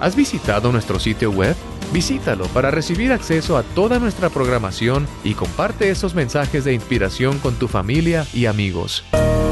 ¿Has visitado nuestro sitio web? Visítalo para recibir acceso a toda nuestra programación y comparte esos mensajes de inspiración con tu familia y amigos.